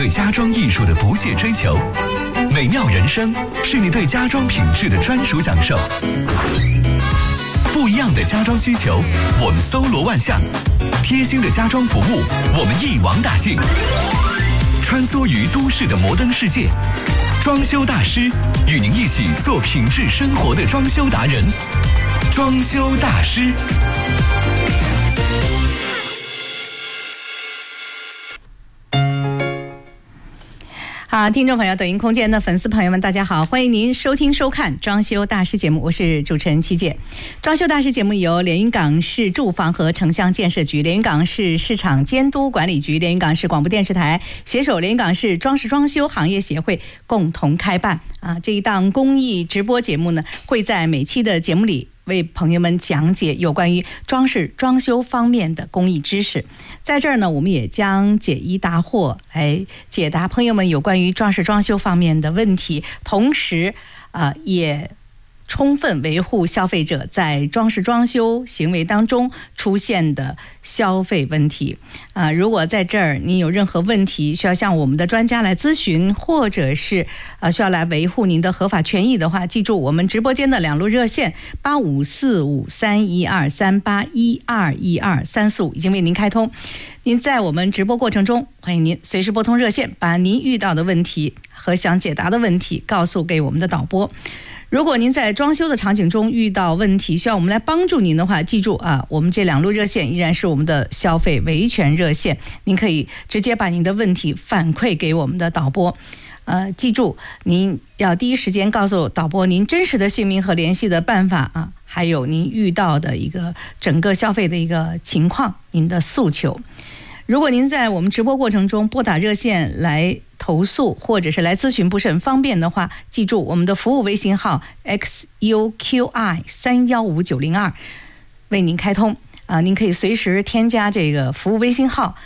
对家装艺术的不懈追求，美妙人生是你对家装品质的专属享受。不一样的家装需求，我们搜罗万象；贴心的家装服务，我们一网打尽。穿梭于都市的摩登世界，装修大师与您一起做品质生活的装修达人。装修大师。 好，听众朋友，抖音空间的粉丝朋友们，大家好，欢迎您收听收看装修大师节目，我是主持人七姐。装修大师节目由连云港市住房和城乡建设局、连云港市市场监督管理局、连云港市广播电视台携手连云港市装饰装修行业协会共同开办。这一档公益直播节目呢，会在每期的节目里为朋友们讲解有关于装饰装修方面的公益知识。在这儿呢，我们也将解疑答惑，来解答朋友们有关于装饰装修方面的问题，同时也充分维护消费者在装饰装修行为当中出现的消费问题。如果在这儿您有任何问题需要向我们的专家来咨询，或者是需要来维护您的合法权益的话，记住我们直播间的两路热线8545312381212345已经为您开通。您在我们直播过程中，欢迎您随时拨通热线，把您遇到的问题和想解答的问题告诉给我们的导播。如果您在装修的场景中遇到问题，需要我们来帮助您的话，记住我们这两路热线依然是我们的消费维权热线，您可以直接把您的问题反馈给我们的导播。记住您要第一时间告诉导播您真实的姓名和联系的办法还有您遇到的一个整个消费的一个情况，您的诉求。如果您在我们直播过程中拨打热线来投诉或者是来咨询不是很方便的话，记住我们的服务微信号 XUQI315902为您开通您可以随时添加这个服务微信号，